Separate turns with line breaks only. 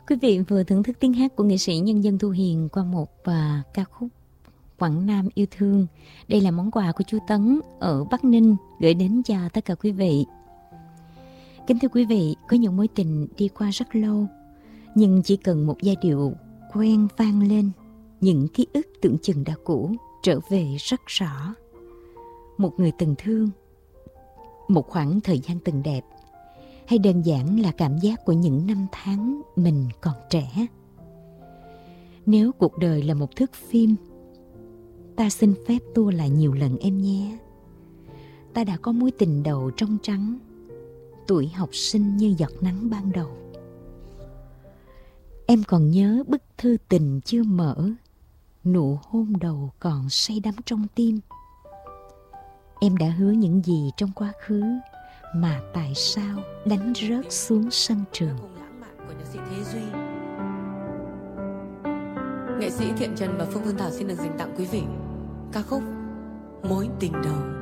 Quý vị vừa thưởng thức tiếng hát của nghệ sĩ nhân dân Thu Hiền qua một ca khúc Quảng Nam yêu thương. Đây là món quà của chú Tấn ở Bắc Ninh gửi đến cho tất cả quý vị. Kính thưa quý vị, có những mối tình đi qua rất lâu, nhưng chỉ cần một giai điệu quen vang lên, những ký ức tưởng chừng đã cũ trở về rất rõ. Một người từng thương, một khoảng thời gian từng đẹp, hay đơn giản là cảm giác của những năm tháng mình còn trẻ. Nếu cuộc đời là một thước phim, ta xin phép tua lại nhiều lần em nhé. Ta đã có mối tình đầu trong trắng, tuổi học sinh như giọt nắng ban đầu. Em còn nhớ bức thư tình chưa mở, nụ hôn đầu còn say đắm trong tim. Em đã hứa những gì trong quá khứ mà tại sao đánh rớt xuống sân trường.
Lãng mạn của nhạc sĩ Thế Duy. Nghệ sĩ Thiện Trần và Phương Phương Thảo xin được dành tặng quý vị ca khúc Mối tình đầu.